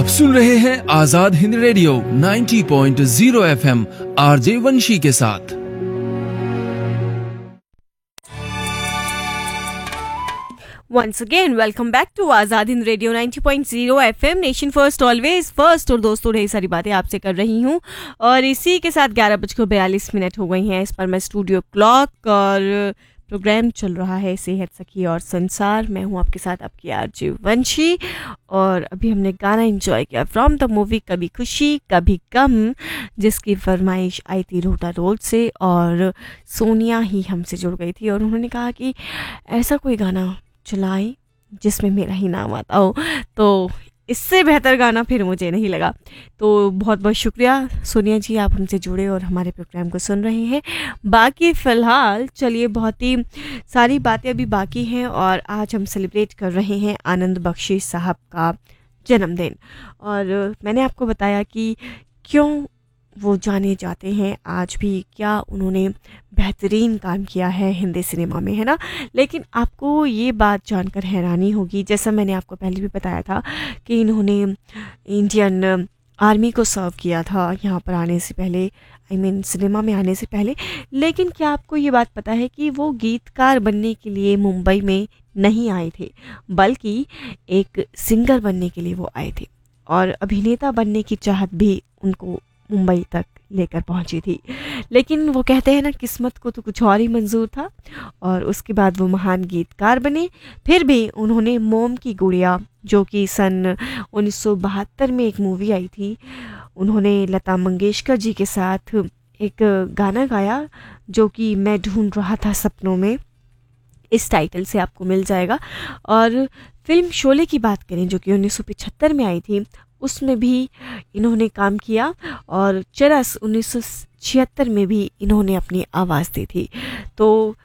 आप सुन रहे हैं Azad Hind radio 90.0 FM RJ वंशी के साथ। Once again, welcome back to Azad Hind radio 90.0 FM nation first always first. और दोस्तों ढेर सारी बातें आपसे कर रही हूँ और इसी के साथ 11:42 हो गई हैं इस पर मैं स्टूडियो क्लॉक और प्रोग्राम चल रहा है सेहत सखी और संसार। मैं हूँ आपके साथ आपकी आरजे वंशी और अभी हमने गाना एंजॉय किया फ्रॉम द मूवी कभी खुशी कभी गम, जिसकी फरमाइश आई थी रोटा रोड से और सोनिया ही हमसे जुड़ गई थी और उन्होंने कहा कि ऐसा कोई गाना चलाएं जिसमें मेरा ही नाम आता हो, तो इससे बेहतर गाना फिर मुझे नहीं लगा। तो बहुत बहुत शुक्रिया सोनिया जी, आप हमसे जुड़े और हमारे प्रोग्राम को सुन रहे हैं। बाकी फ़िलहाल चलिए, बहुत ही सारी बातें अभी बाकी हैं और आज हम सेलिब्रेट कर रहे हैं आनंद बख्शी साहब का जन्मदिन। और मैंने आपको बताया कि क्यों वो जाने जाते हैं आज भी, क्या उन्होंने बेहतरीन काम किया है हिंदी सिनेमा में, है ना। लेकिन आपको ये बात जानकर हैरानी होगी, जैसा मैंने आपको पहले भी बताया था कि इन्होंने इंडियन आर्मी को सर्व किया था यहाँ पर आने से पहले, सिनेमा में आने से पहले। लेकिन क्या आपको ये बात पता है कि वो गीतकार बनने के लिए मुंबई में नहीं आए थे, बल्कि एक सिंगर बनने के लिए वो आए थे और अभिनेता बनने की चाहत भी उनको मुंबई तक लेकर पहुंची थी। लेकिन वो कहते हैं ना, किस्मत को तो कुछ और ही मंजूर था और उसके बाद वो महान गीतकार बने। फिर भी उन्होंने मोम की गुड़िया, जो कि सन 1972 में एक मूवी आई थी, उन्होंने लता मंगेशकर जी के साथ एक गाना गाया जो कि मैं ढूंढ रहा था सपनों में, इस टाइटल से आपको मिल जाएगा। और फिल्म शोले की बात करें जो कि 1975 में आई थी, उसमें भी इन्होंने काम किया और चरस 1976 में भी इन्होंने अपनी आवाज़ दी थी। तो